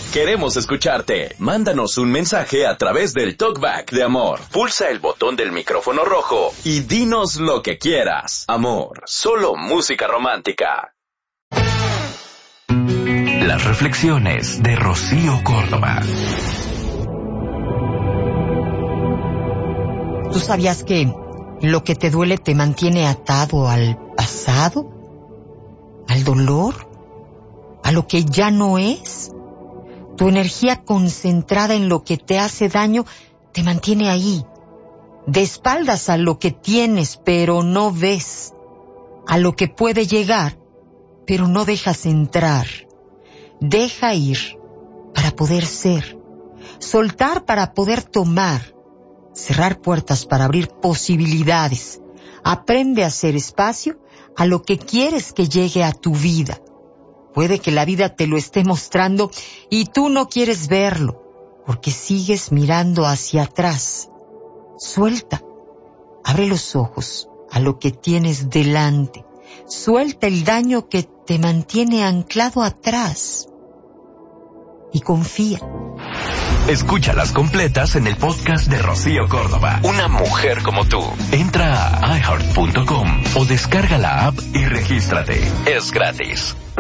Queremos escucharte. Mándanos un mensaje a través del TalkBack de Amor. Pulsa el botón del micrófono rojo y dinos lo que quieras. Amor, solo música romántica. Las reflexiones de Rocío Córdoba. ¿Tú sabías que lo que te duele te mantiene atado al pasado? ¿Al dolor? ¿A lo que ya no es? Tu energía concentrada en lo que te hace daño te mantiene ahí, de espaldas a lo que tienes pero no ves, a lo que puede llegar pero no dejas entrar. Deja ir para poder ser, soltar para poder tomar, cerrar puertas para abrir posibilidades. Aprende a hacer espacio a lo que quieres que llegue a tu vida. Puede que la vida te lo esté mostrando y tú no quieres verlo, porque sigues mirando hacia atrás. Suelta, abre los ojos a lo que tienes delante. Suelta el daño que te mantiene anclado atrás. Y confía. Escúchalas completas en el podcast de Rocío Córdoba. Una mujer como tú. Entra a iHeart.com o descarga la app y regístrate. Es gratis.